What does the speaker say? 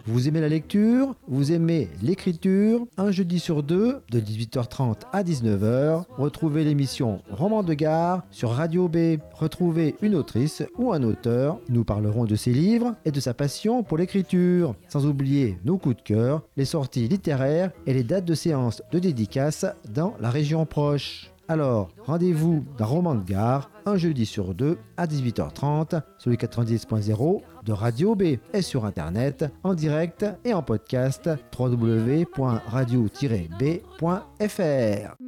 Vous aimez la lecture? Vous aimez l'écriture? Un jeudi sur deux, de 18h30 à 19h, retrouvez l'émission Roman de gare sur Radio B. Retrouvez une autrice ou un auteur. Nous parlerons de ses livres et de sa passion pour l'écriture. Sans oublier nos coups de cœur, les sorties littéraires et les dates de séances de dédicaces dans la région proche. Alors, rendez-vous dans Roman de gare, un jeudi sur deux à 18h30 sur le 90.0 de Radio B et sur Internet, en direct et en podcast www.radio-b.fr.